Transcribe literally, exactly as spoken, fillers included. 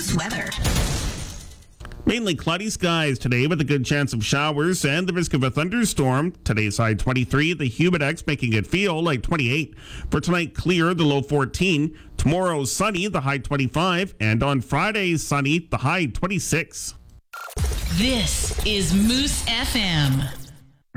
Moose weather. Mainly cloudy skies today with a good chance of showers and the risk of a thunderstorm. Today's high twenty-three, the humidex making it feel like twenty-eight. For tonight, clear, the low fourteen. Tomorrow, sunny, the high twenty-five. And on Friday, sunny, the high twenty-six. This is Moose F M.